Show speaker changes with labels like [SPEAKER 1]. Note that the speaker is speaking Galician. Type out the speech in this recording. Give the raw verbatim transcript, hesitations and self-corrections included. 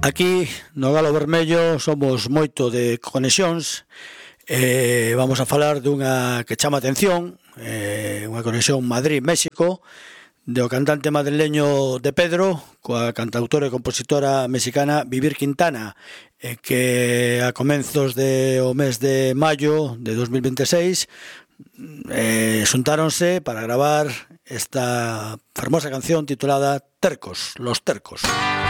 [SPEAKER 1] Aquí no Galo Vermello somos moito de conexións. Eh, vamos a falar dunha que chama atención, eh, unha conexión Madrid-México, do cantante madrileño de Pedro, coa cantautora e compositora mexicana Vivir Quintana, eh, que a comenzos do mes de maio de dos mil veintiséis eh, xuntáronse para gravar esta fermosa canción titulada Tercos, Los Tercos.